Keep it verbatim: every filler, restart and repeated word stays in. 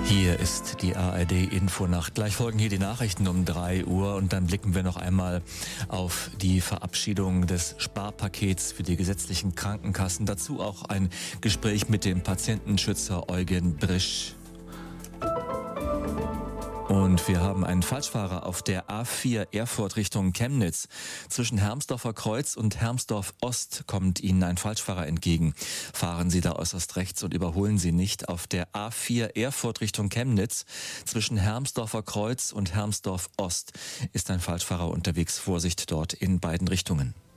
Hier ist die A R D-Infonacht. Gleich folgen hier die Nachrichten um drei Uhr und dann blicken wir noch einmal auf die Verabschiedung des Sparpakets für die gesetzlichen Krankenkassen. Dazu auch ein Gespräch mit dem Patientenschützer Eugen Brisch. Und wir haben einen Falschfahrer auf der A vier Erfurt Richtung Chemnitz. Zwischen Hermsdorfer Kreuz und Hermsdorf Ost kommt Ihnen ein Falschfahrer entgegen. Fahren Sie da äußerst rechts und überholen Sie nicht. Auf der A vier Erfurt Richtung Chemnitz zwischen Hermsdorfer Kreuz und Hermsdorf Ost ist ein Falschfahrer unterwegs. Vorsicht dort in beiden Richtungen.